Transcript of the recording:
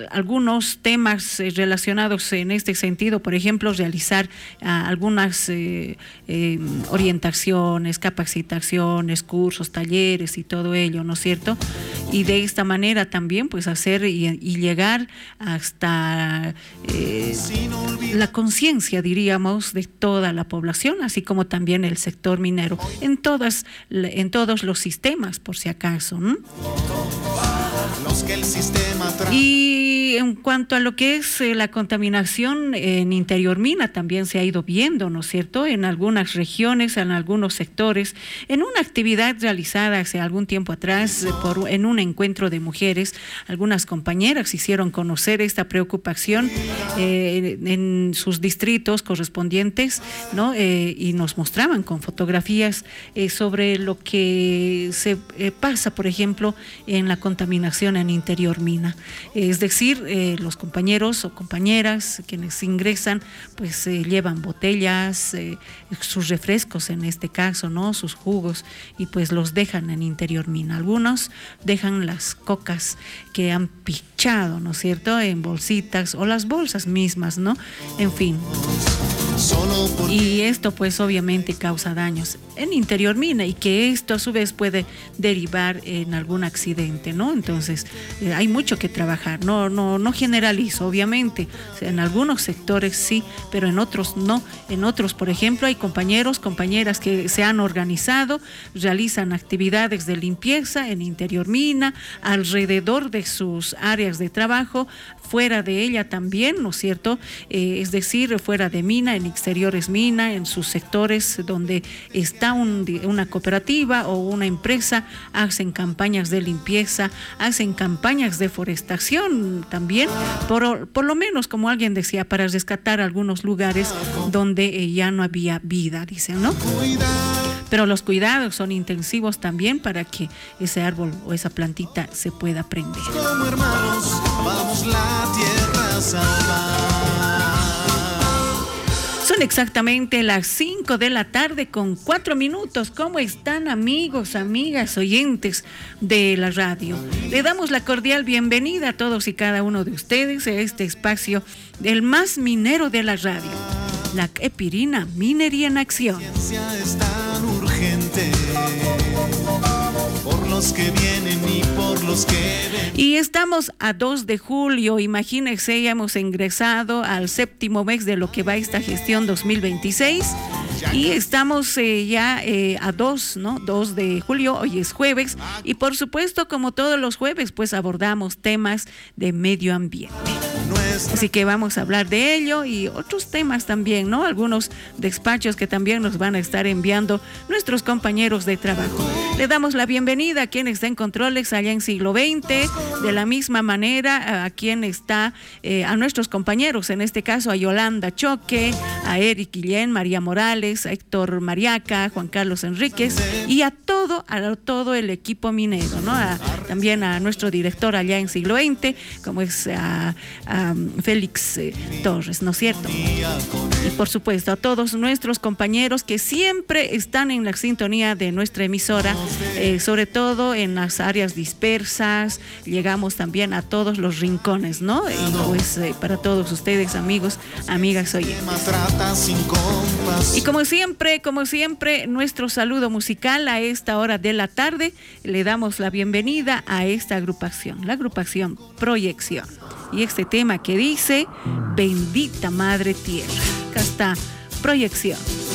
algunos temas relacionados en este sentido, por ejemplo, realizar algunas orientaciones, capacitaciones, cursos, talleres y todo ello, ¿no es cierto? Y de esta manera también pues hacer y llegar hasta la conciencia, diríamos, de toda la población, así como también el sector minero, en todos los sistemas, por si acaso, ¿no? Y en cuanto a lo que es la contaminación en Interior Mina, también se ha ido viendo, ¿no es cierto?, en algunas regiones, en algunos sectores, en una actividad realizada hace algún tiempo atrás en un encuentro de mujeres, algunas compañeras hicieron conocer esta preocupación en sus distritos correspondientes, ¿no? Y nos mostraban con fotografías sobre lo que se pasa, por ejemplo, en la contaminación en Interior Mina. Es decir, los compañeros o compañeras quienes ingresan, pues llevan botellas, sus refrescos en este caso, ¿no? Sus jugos, y pues los dejan en Interior Mina. Algunos dejan las cocas que han pichado, ¿no es cierto?, en bolsitas o las bolsas mismas, ¿no? En fin. Y esto pues obviamente causa daños en Interior Mina, y que esto a su vez puede derivar en algún accidente, ¿no? Entonces hay mucho que trabajar, no generalizo, obviamente, en algunos sectores sí, pero en otros no. En otros, por ejemplo, hay compañeras que se han organizado, realizan actividades de limpieza en Interior Mina, alrededor de sus áreas de trabajo, fuera de ella también, ¿no es cierto? Es decir, fuera de Mina, en exteriores Mina, en sus sectores donde está una cooperativa o una empresa, hacen campañas de limpieza, hacen campañas de forestación también, por lo menos, como alguien decía, para rescatar algunos lugares donde ya no había vida, dicen, ¿no? Pero los cuidados son intensivos también para que ese árbol o esa plantita se pueda prender. Como hermanos, vamos la tierra a salvar. Son exactamente las 5 de la tarde con 4 minutos. ¿Cómo están, amigos, amigas, oyentes de la radio? Le damos la cordial bienvenida a todos y cada uno de ustedes a este espacio del más minero de la radio, la Epirina Minería en Acción. Es tan urgente por los que vienen y por los que ven. Y estamos a 2 de julio, imagínense, ya hemos ingresado al 7º mes de lo que va esta gestión 2026. Y estamos ya a 2, ¿no? 2 de julio, hoy es jueves, y por supuesto, como todos los jueves, pues abordamos temas de medio ambiente. Así que vamos a hablar de ello y otros temas también, ¿no? Algunos despachos que también nos van a estar enviando nuestros compañeros de trabajo. Le damos la bienvenida a quien está en controles allá en Siglo XX, de la misma manera a quien está, a nuestros compañeros, en este caso a Yolanda Choque, a Eric Guillén, María Morales, a Héctor Mariaca, Juan Carlos Enríquez y a todo el equipo minero, ¿no? También a nuestro director allá en Siglo XX, como es a Félix Torres, ¿no es cierto? Y por supuesto a todos nuestros compañeros que siempre están en la sintonía de nuestra emisora, sobre todo en las áreas dispersas. Llegamos también a todos los rincones, ¿no? Y pues para todos ustedes, amigos, amigas oyentes. Y como siempre, nuestro saludo musical a esta hora de la tarde. Le damos la bienvenida a esta agrupación, la agrupación Proyección. Y este tema que dice Bendita Madre Tierra. Acá está Proyección.